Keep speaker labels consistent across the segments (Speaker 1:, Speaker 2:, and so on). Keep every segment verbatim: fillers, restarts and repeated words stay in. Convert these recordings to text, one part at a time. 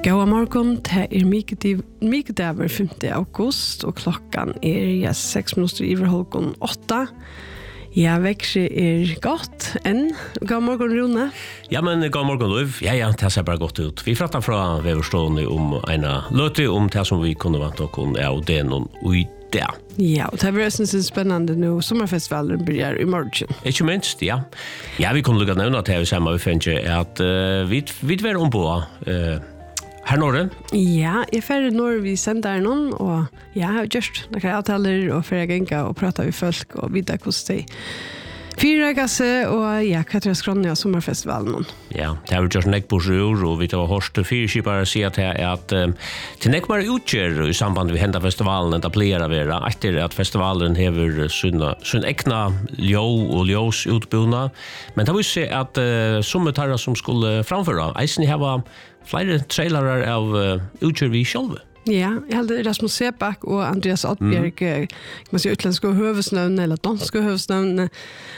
Speaker 1: God morgon, det är mycket över femte august och klockan är ja, sex minuter i halv åtta. Ja, växer är gott än. God morgon, Rune.
Speaker 2: Ja, men god morgon, Løv. Ja, ja, det ser bara gott ut. Vi pratar från Väverstående om en löte om det som vi kunde vant och kunde av den och det.
Speaker 1: Ja, och det blir så spännande nu. Sommarfestivalen börjar i morgon.
Speaker 2: Inte minst, ja. Ja, vi kunde lukka nämna till samma vi finner att uh, vi vi var om på uh, här norre.
Speaker 1: Ja, i färre norr vi sänder någon och ja, jag har gjort några avtaler och för jag gänga och prata med folk och vidare hos dig. Fyra gasse och ja, Katja Skronja sommarfestivalen.
Speaker 2: Ja, det har vi gjort nek på sjur och vi tar hørst fyrskipare si at det er at uh, til nek bare utgjør i samband med henda festivalen enn det pleier å være etter at festivalen hever sin ekna ljå og ljós utbuna. Men det vil si at uh, som tarra som skulle framføre eisen heva flere trailere av uh, utgjør vi sjálve.
Speaker 1: Ja, jag hade Rasmus Seback och Andreas Oddbjerg, mm. man säger utländska huvudnamn eller danska huvudnamn.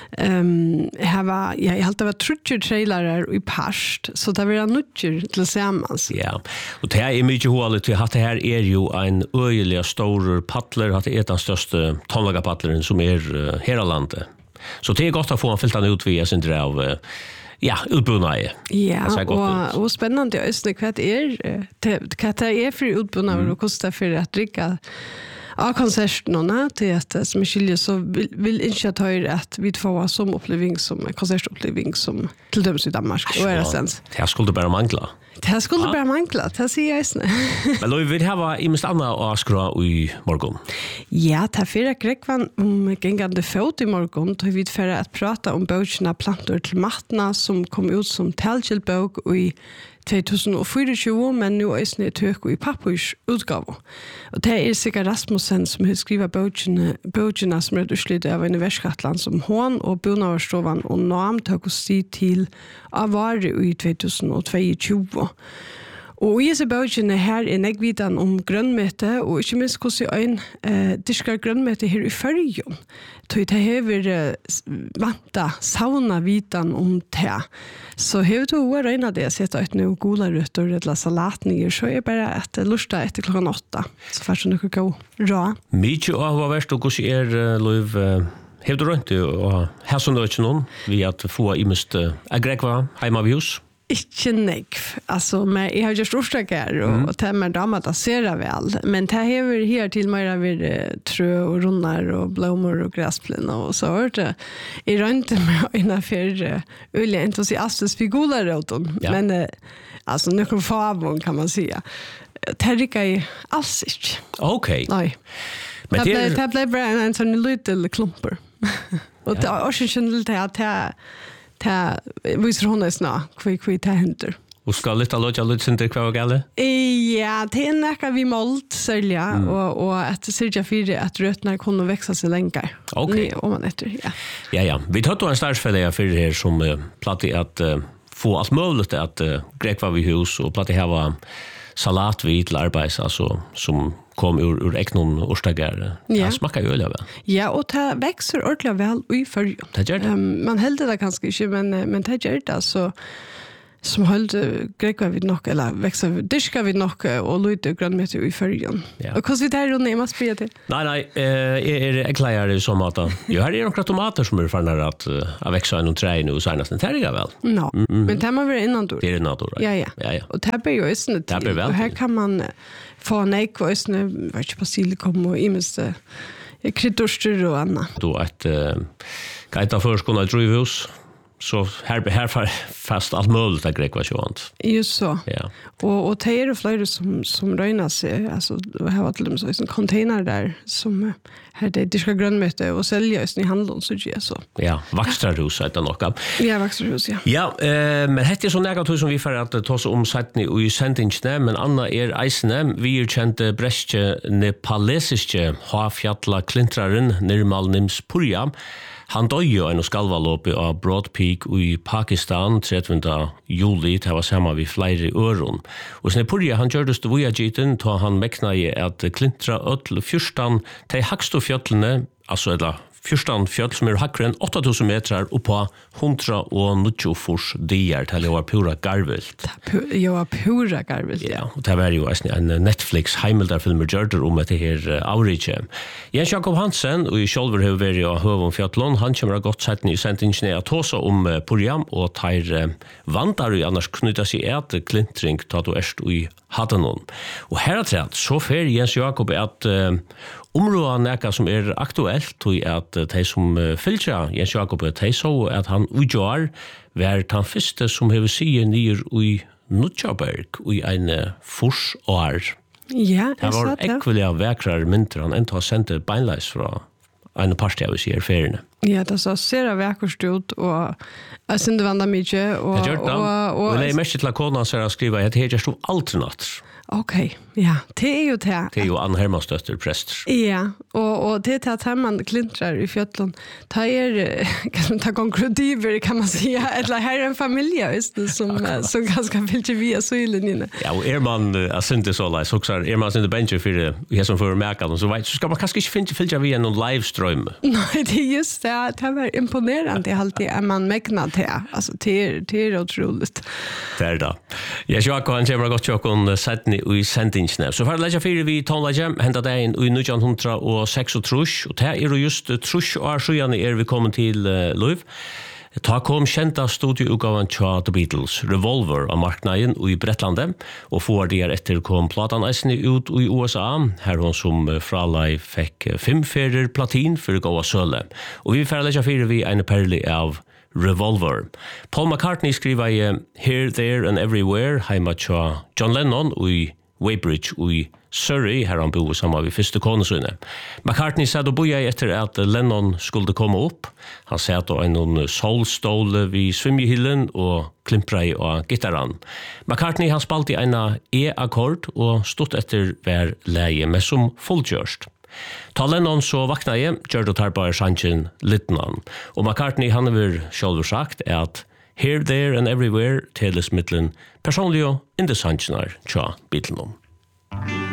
Speaker 1: Ehm här var ja, jag hade varit trutcher trailrar i past så det var nutcher tillsammans.
Speaker 2: Ja. Och det här är mycket hålligt till att det här är ju en öjliga stor paddler att det är den största tonlaga paddleren som är uh, hela landet. Så det är gott att få en filtan ut via sin drav. Ja, utbunna är.
Speaker 1: Ja, och, och spännande är just vad det är. Vad det är för utbunna mm. och kostar för att dricka av konserterna till att som är skiljer så vill, vill inte jag ta er att vi får som upplevelse som konsertupplevelse som till döms i Danmark. Och är det sens.
Speaker 2: Det skulle bara mangla.
Speaker 1: Det skulle ja. bara mangla, det säger jag snä.
Speaker 2: Men då vill vi ha i mest andra och skra i morgon.
Speaker 1: Ja, det är fyra grekvan om gängande fot i morgon. Då vi för att prata om böckerna plantor till matna som kom ut som talkjellbok i tjugohundrafyrtio, men nu är det tök i pappers utgave. Och det är Sigga Rasmussen som har skrivit böckerna, böckerna som är ett utslut av en verskatland som hon och Bonavarstovan och Noam tog oss till Avari i tjugohundratjugotvå. Og i disse bøkene her er negvidan om grønnmøte, og ikke minst hvordan en eh, diskar grønnmøte her i Førjøen. Så det hever eh, vanta, sauna vidan om det. Så hever du å regne det, sette ut noe golarøtter eller salatninger, så er bare et lusta etter klokken åtta. Så først er noe gå ra.
Speaker 2: Mykje av hva verst, og hvordan er uh, Løv, uh, hever du rundt og her som det er ikke noen, vi at få i mest uh, agrekva heima ved hus?
Speaker 1: Ikke nekv. Altså, men jeg har gjort orsdager, og, mm. og det er med damer det ser jeg vel. Men det hever her til mer av trø og rundar og blommer og græsplin, og så har det jeg rønte med innenfor ulike entusiastisk figurer av dem. Ja. Men uh, altså, noen favon kan man si. Det rikker jeg alls ikke.
Speaker 2: Ok.
Speaker 1: Nei. Men det, det, ble, det ble bare en, en sånn liten klumper. Og ja. Det er også kjent til at det ta visar hon är snä kvi kvi ta händer.
Speaker 2: Och ska lite låta lite sen det kvar galle?
Speaker 1: Ja, det är näka vi malt sälja mm. och och att sälja för att rötterna kunde växa sig längre.
Speaker 2: Okej.
Speaker 1: Om man efter ja.
Speaker 2: Ja ja, vi tar då en startfälla för det här som uh, platt att uh, få allt möjligt att uh, grekva vid hus och platt det här var salat vid till arbets alltså som kom ur ur eknon orstagar.
Speaker 1: Ja.
Speaker 2: Det smakar ju väl.
Speaker 1: Ja, och det växer ordentligt väl i för.
Speaker 2: Det gör det.
Speaker 1: Um, man hällde det kanske inte men men det gör det så som höll grekva vid nog eller växer diska vid nog och lite grönmete i förgen. Ja. Och hur vi där runt måste spela det.
Speaker 2: Nej nej, eh är det äckligare det som att jag har ju några tomater som är förna att att växa i någon träd nu så nästan täriga väl.
Speaker 1: No. Mm -hmm. Men det man vill innan då.
Speaker 2: Det är innan då.
Speaker 1: Ja ja.
Speaker 2: Ja ja.
Speaker 1: Och det är ju istället.
Speaker 2: Det är väl.
Speaker 1: Här kan man få nekvåsne, vet ikke, basilikum og imeste kryddorster og annet.
Speaker 2: Då ett uh, gaita förskona drivhus. Så här här fast allt möjligt att grekva sånt.
Speaker 1: Just så.
Speaker 2: Ja.
Speaker 1: Och och det är flera som som rönar sig alltså det har varit till så en container där som här det diska grönmöte och sälja i handeln så det så.
Speaker 2: Ja, Vaxtrahus heter något.
Speaker 1: Ja, Vaxtrahus ja.
Speaker 2: Ja, eh men det är så negativt som vi för att ta oss om sättning och i sendingen men Anna är eisne vi är kände bräsche nepalesiske havfjalla klintraren Nirmal Nims Purja. Han døde jo en skalvalåpe av Broad Peak i Pakistan trettiende juli, det var sammen vi flere øren. Og sånn Purja, han gjør det stå via giten, da han mekna i at klintra ødel fyrstan til hakstofjøtlene, altså eller fjorton fjøll som er hakkere enn åtta tusen metrar og på hundra og nitjo fors dier til å være pura garvilt.
Speaker 1: Jo, pura garvilt.
Speaker 2: Ja, og det var jo en Netflix heimeldarfilmer gjørder om etter her avrikje. Jens Jakob Hansen, og i sjolver har vært av Høvom Fjøtlån, han kommer av godt sett i sendingen at tåsa om Puriam og tar vandar og annars knyta seg et klintring ta du erst i Hadanon. Og her er det så fer Jens Jakob at uh, området neka som er aktuelt og at uh, de som uh, fylgja Jens Jakob at de så at han utgjør var den første som hever sige nyer i Nutjaberg i en uh, fors år.
Speaker 1: Ja,
Speaker 2: det var ekvelig av vekrar mynter han enda har sendt beinleis fra en parti av sier feriene.
Speaker 1: Ja, det så ser av vekkurst ut, og jeg synes det vandrer mye. Og,
Speaker 2: jeg gjør det, og, og, og jeg er mest til at kona ser å skrive at jeg gjør alternat.
Speaker 1: Ok, ja, det er jo det.
Speaker 2: Det er jo Ann Hermanstøtter prester.
Speaker 1: Ja, og, og det er til at Herman klintrar i Fjøtland, det er, det konkurrentiver, kan man si, eller her er en familie som, som ganske fyllt via søylinjene.
Speaker 2: Ja, og er man, jeg synes det så leis, også er man synes det bencher for det som får merke, så, vet, så skal man kanskje ikke fyllt via noen livestrøm.
Speaker 1: Nei, det er just det, det var imponerende alltid, er man megna til, altså, det er, det er utroligt. Det
Speaker 2: er det. Jeg ser akkurat, han kommer godt til å sette i sendingsne. Så for å legge fire vi tonlegge, hentet det inn i nitton oh seks og trus, og det er jo just trus år siden er vi kommet til uh, Løyv. Ta kom kjenta studieutgaven til The Beatles, Revolver av marknaden i Bretlandet, og for de er etter kom platan eisene ut i U S A, her hun som fralai fikk fem ferier platin for å gå av søle. Og vi for å legge fire vi en perle av Revolver. Paul McCartney skriver i Here, There and Everywhere, heima tja John Lennon i Weybridge i Surrey, her han bor sammen med første konesønne. McCartney sa då boja etter at Lennon skulle komme opp. Han sa at en solståle vid svimjehillen og klimpra i av gitarren. McCartney han spalte i en E-akkord og stått etter hver leie, men som fullgjørst. Ta Lennon så vakna jeg, gjør det tar bare sannsyn Littnan. Og McCartney han har selv sagt at Here, There and Everywhere teles mittlen personlig og in the sannsjonar tja Beatlenom.